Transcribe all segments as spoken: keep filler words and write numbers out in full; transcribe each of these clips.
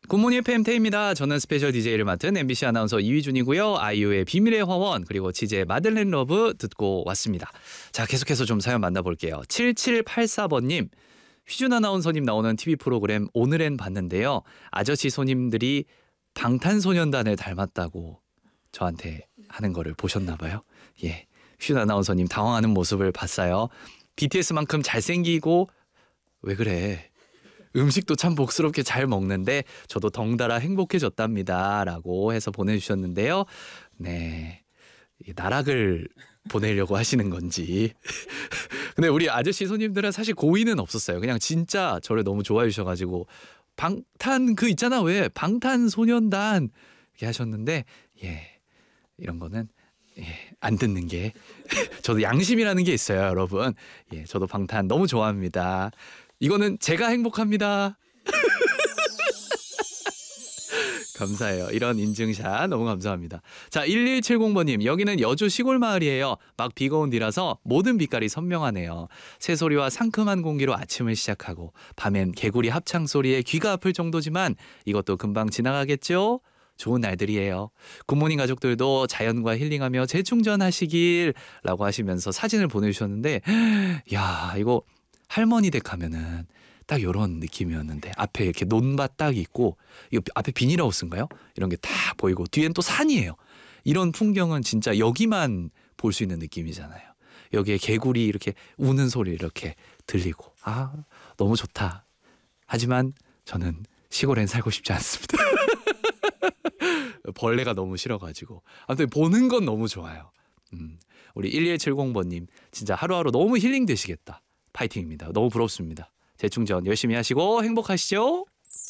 굿모닝 에프엠 태입니다. 저는 스페셜 디제이를 맡은 엠비씨 아나운서 이휘준이고요. 아이유의 비밀의 화원 그리고 치즈의 마들렌 러브 듣고 왔습니다. 자, 계속해서 좀 사연 만나볼게요. 칠칠팔사 번님. 휘준 아나운서님 나오는 티비 프로그램 오늘엔 봤는데요. 아저씨 손님들이 방탄소년단을 닮았다고 저한테 하는 거를 보셨나 봐요. 예, 휘준 아나운서님 당황하는 모습을 봤어요. 비티에스만큼 잘생기고 왜 그래? 음식도 참 복스럽게 잘 먹는데 저도 덩달아 행복해졌답니다 라고 해서 보내주셨는데요. 네, 나락을 보내려고 하시는 건지. 근데 우리 아저씨 손님들은 사실 고의는 없었어요. 그냥 진짜 저를 너무 좋아해 주셔가지고 방탄 그 있잖아 왜 방탄소년단 이렇게 하셨는데, 예, 이런 거는 예, 안 듣는 게 저도 양심이라는 게 있어요, 여러분. 예, 저도 방탄 너무 좋아합니다. 이거는 제가 행복합니다. 감사해요. 이런 인증샷 너무 감사합니다. 자, 일일칠공 번님. 여기는 여주 시골 마을이에요. 막 비가 온 뒤라서 모든 빛깔이 선명하네요. 새소리와 상큼한 공기로 아침을 시작하고 밤엔 개구리 합창 소리에 귀가 아플 정도지만 이것도 금방 지나가겠죠? 좋은 날들이에요. 굿모닝 가족들도 자연과 힐링하며 재충전하시길 라고 하시면서 사진을 보내주셨는데, 야, 이거 할머니 댁 가면은 딱 이런 느낌이었는데, 앞에 이렇게 논밭 딱 있고 이거 앞에 비닐하우스인가요? 이런 게 딱 보이고 뒤엔 또 산이에요. 이런 풍경은 진짜 여기만 볼 수 있는 느낌이잖아요. 여기에 개구리 이렇게 우는 소리 이렇게 들리고, 아, 너무 좋다. 하지만 저는 시골엔 살고 싶지 않습니다. 벌레가 너무 싫어가지고. 아무튼 보는 건 너무 좋아요. 음, 우리 일일칠공 번님 진짜 하루하루 너무 힐링 되시겠다. 파이팅입니다. 너무 부럽습니다. 재충전 열심히 하시고 행복하시죠?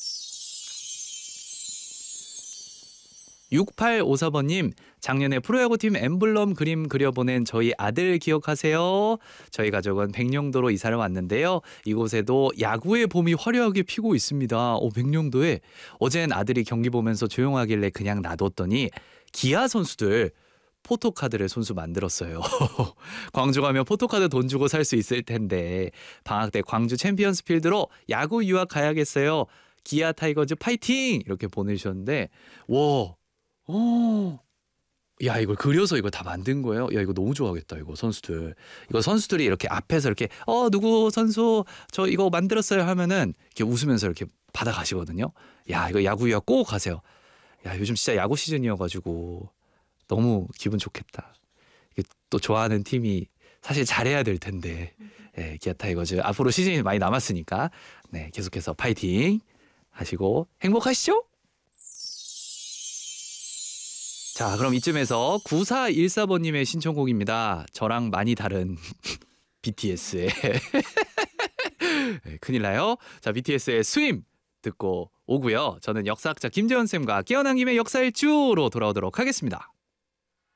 육팔오사 번님. 작년에 프로야구팀 엠블럼 그림 그려보낸 저희 아들 기억하세요? 저희 가족은 백령도로 이사를 왔는데요. 이곳에도 야구의 봄이 화려하게 피고 있습니다. 오, 백령도에 어젠 아들이 경기 보면서 조용하길래 그냥 놔뒀더니 기아 선수들 포토카드를 손수 만들었어요. 광주 가면 포토카드 돈 주고 살 수 있을 텐데 방학 때 광주 챔피언스 필드로 야구 유학 가야겠어요. 기아 타이거즈 파이팅! 이렇게 보내주셨는데, 와, 어, 야, 이걸 그려서 이걸 다 만든 거예요? 야, 이거 너무 좋아하겠다, 이거 선수들. 이거 선수들이 이렇게 앞에서 이렇게 어 누구 선수 저 이거 만들었어요 하면은 이렇게 웃으면서 이렇게 받아가시거든요. 야, 이거 야구 유학 꼭 가세요. 야, 요즘 진짜 야구 시즌이어가지고 너무 기분 좋겠다. 또 좋아하는 팀이 사실 잘해야 될 텐데, 예, 기아 타이거즈 앞으로 시즌이 많이 남았으니까 네, 계속해서 파이팅 하시고 행복하시죠? 자, 그럼 이쯤에서 구사일사 번님의 신청곡입니다. 저랑 많이 다른 비티에스의 네, 큰일 나요. 자, 비티에스의 스윙 듣고 오고요. 저는 역사학자 김재원 쌤과 깨어난 김에 역사일주로 돌아오도록 하겠습니다.